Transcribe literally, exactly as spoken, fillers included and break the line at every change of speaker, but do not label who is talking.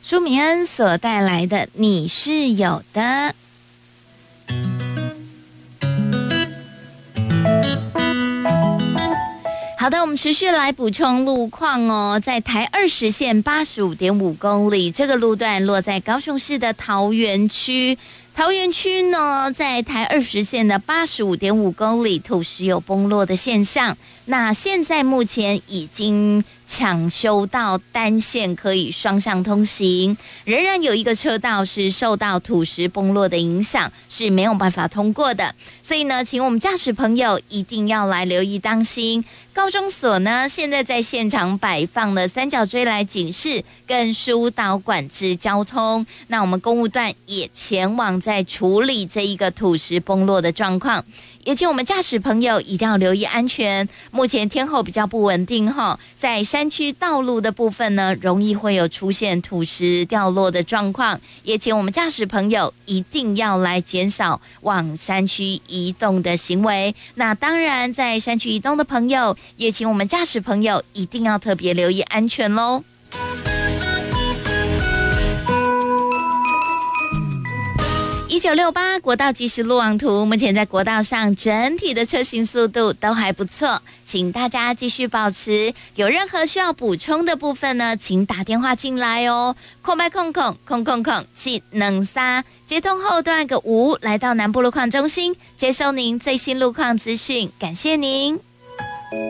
舒明恩所带来的《你是有的》。好的，我们持续来补充路况哦。在台二十线八十五点五公里，这个路段落在高雄市的桃园区。桃园区呢，在台二十线的八十五点五公里，土石有崩落的现象。那现在目前已经抢修到单线可以双向通行，仍然有一个车道是受到土石崩落的影响，是没有办法通过的。所以呢，请我们驾驶朋友一定要来留意当心。高中所呢，现在在现场摆放了三角锥来警示跟疏导管制交通。那我们公务段也前往在处理这一个土石崩落的状况，也请我们驾驶朋友一定要留意安全。目前天候比较不稳定哈，在山区道路的部分呢，容易会有出现土石掉落的状况，也请我们驾驶朋友一定要来减少往山区移动的行为。那当然，在山区移动的朋友，也请我们驾驶朋友一定要特别留意安全咯。一九六八国道即时路网图，目前在国道上整体的车行速度都还不错，请大家继续保持。有任何需要补充的部分呢，请打电话进来哦。空白空空空空空七能三，接通后段个五来到南部路况中心，接收您最新路况资讯，感谢您。